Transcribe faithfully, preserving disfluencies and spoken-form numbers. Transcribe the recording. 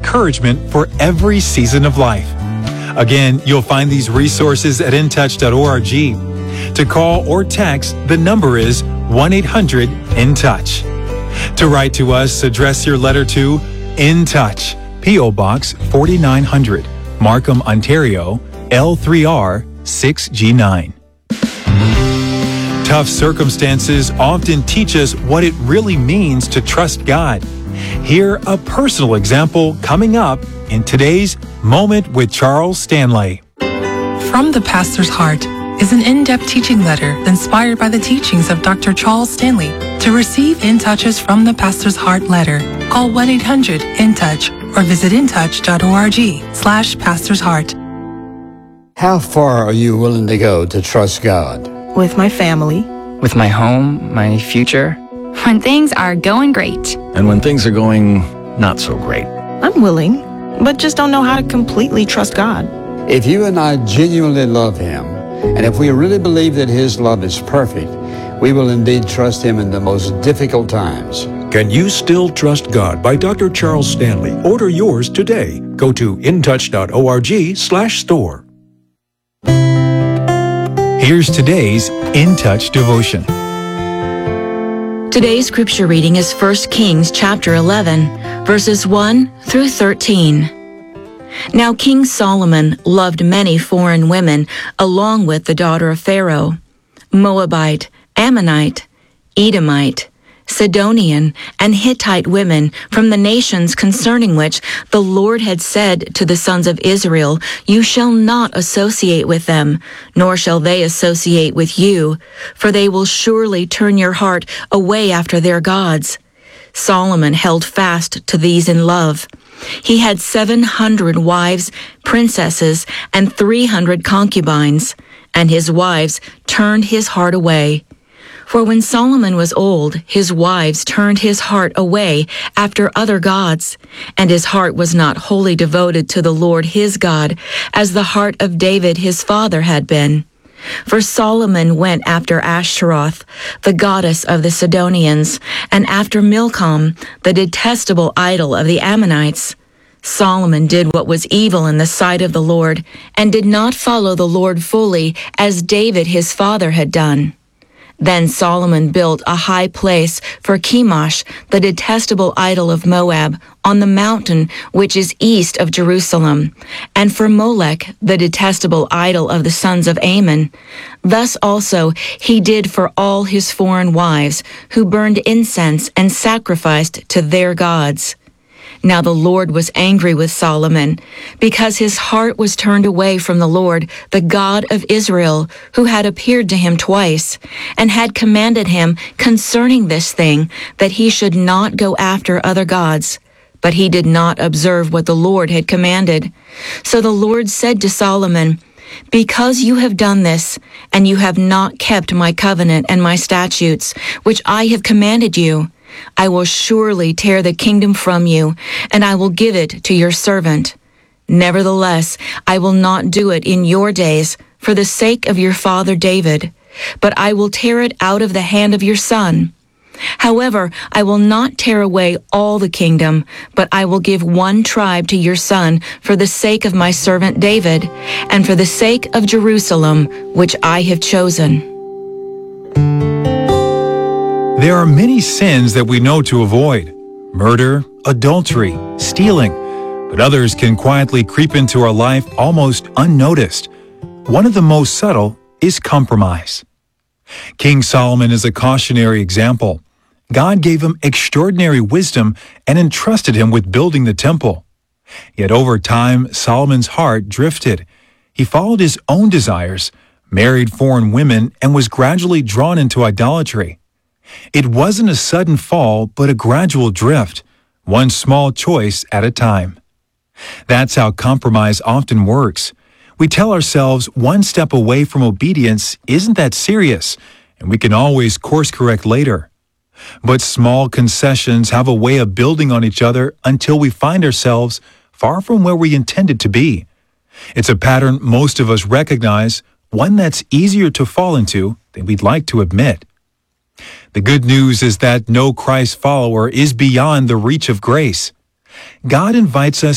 encouragement for every season of life. Again, you'll find these resources at in touch dot org. To call or text, the number is one eight hundred in touch. To write to us, address your letter to In Touch, P O Box forty-nine hundred, Markham, Ontario, L three R six G nine. Tough circumstances often teach us what it really means to trust God. Hear a personal example coming up in today's Moment with Charles Stanley. From the Pastor's Heart is an in-depth teaching letter inspired by the teachings of Doctor Charles Stanley. To receive In Touches from the Pastor's Heart letter, call one eight hundred in touch or visit in touch dot org slash Pastor's Heart. How far are you willing to go to trust God? With my family. With my home, my future. When things are going great. And when things are going not so great. I'm willing, but just don't know how to completely trust God. If you and I genuinely love Him, and if we really believe that His love is perfect, we will indeed trust Him in the most difficult times. Can You Still Trust God by Doctor Charles Stanley. Order yours today. Go to in touch dot org slash store. Here's today's In Touch devotion. Today's scripture reading is First Kings chapter eleven, verses one through thirteen. Now King Solomon loved many foreign women, along with the daughter of Pharaoh, Moabite, Ammonite, Edomite, Sidonian, and Hittite women from the nations concerning which the Lord had said to the sons of Israel, You shall not associate with them, nor shall they associate with you, for they will surely turn your heart away after their gods. Solomon held fast to these in love. He had seven hundred wives, princesses, and three hundred concubines, and his wives turned his heart away. For when Solomon was old, his wives turned his heart away after other gods, and his heart was not wholly devoted to the Lord his God, as the heart of David his father had been. For Solomon went after Ashtaroth, the goddess of the Sidonians, and after Milcom, the detestable idol of the Ammonites. Solomon did what was evil in the sight of the Lord, and did not follow the Lord fully, as David his father had done. Then Solomon built a high place for Chemosh, the detestable idol of Moab, on the mountain which is east of Jerusalem, and for Molech, the detestable idol of the sons of Ammon. Thus also he did for all his foreign wives, who burned incense and sacrificed to their gods. Now the Lord was angry with Solomon, because his heart was turned away from the Lord, the God of Israel, who had appeared to him twice, and had commanded him concerning this thing, that he should not go after other gods. But he did not observe what the Lord had commanded. So the Lord said to Solomon, Because you have done this, and you have not kept my covenant and my statutes, which I have commanded you, I will surely tear the kingdom from you, and I will give it to your servant. Nevertheless, I will not do it in your days for the sake of your father David, but I will tear it out of the hand of your son. However, I will not tear away all the kingdom, but I will give one tribe to your son for the sake of my servant David, and for the sake of Jerusalem, which I have chosen. There are many sins that we know to avoid: murder, adultery, stealing, but others can quietly creep into our life almost unnoticed. One of the most subtle is compromise. King Solomon is a cautionary example. God gave him extraordinary wisdom and entrusted him with building the temple. Yet over time, Solomon's heart drifted. He followed his own desires, married foreign women, and was gradually drawn into idolatry. It wasn't a sudden fall, but a gradual drift, one small choice at a time. That's how compromise often works. We tell ourselves one step away from obedience isn't that serious, and we can always course correct later. But small concessions have a way of building on each other until we find ourselves far from where we intended to be. It's a pattern most of us recognize, one that's easier to fall into than we'd like to admit. The good news is that no Christ follower is beyond the reach of grace. God invites us